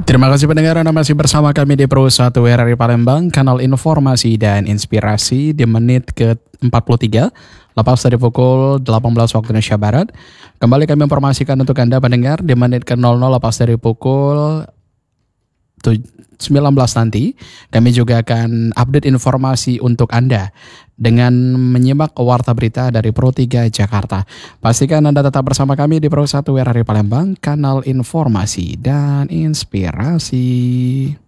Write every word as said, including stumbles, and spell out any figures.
Terima kasih pendengar Anda masih bersama kami di Pro satu R R I Palembang, kanal informasi dan inspirasi di menit ke empat puluh tiga, lepas dari pukul delapan belas waktu Indonesia Barat. Kembali kami informasikan untuk Anda pendengar di menit ke nol nol lepas dari pukul sembilan belas nanti, kami juga akan update informasi untuk Anda dengan menyimak warta berita dari Pro tiga Jakarta. Pastikan Anda tetap bersama kami di Pro satu R R I Palembang, kanal informasi dan inspirasi.